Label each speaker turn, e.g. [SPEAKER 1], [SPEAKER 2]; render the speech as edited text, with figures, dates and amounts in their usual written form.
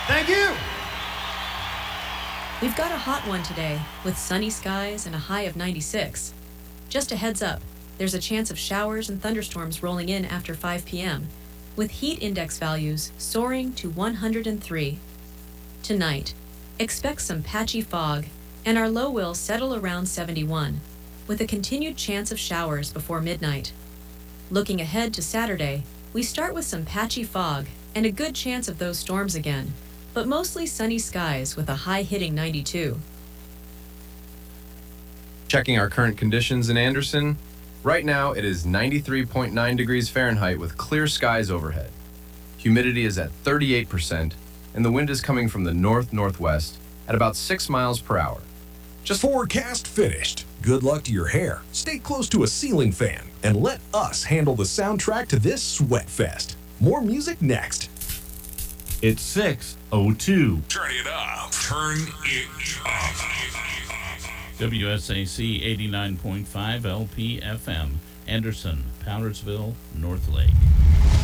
[SPEAKER 1] Thank you.
[SPEAKER 2] We've got a hot one today, with sunny skies and a high of 96. Just a heads up, there's a chance of showers and thunderstorms rolling in after 5 p.m., with heat index values soaring to 103. Tonight, expect some patchy fog, and our low will settle around 71, with a continued chance of showers before midnight. Looking ahead to Saturday, we start with some patchy fog and a good chance of those storms again, but mostly sunny skies with a high hitting 92.
[SPEAKER 3] Checking our current conditions in Anderson, right now it is 93.9 degrees Fahrenheit with clear skies overhead. Humidity is at 38%, and the wind is coming from the north-northwest at about 6 miles per hour.
[SPEAKER 4] Just forecast finished. Good luck to your hair. Stay close to a ceiling fan and let us handle the soundtrack to this sweat fest. More music next.
[SPEAKER 5] It's 6:02.
[SPEAKER 4] Turn it up. Turn it up.
[SPEAKER 5] WSAC 89.5 LPFM, Anderson, Powdersville, North Lake.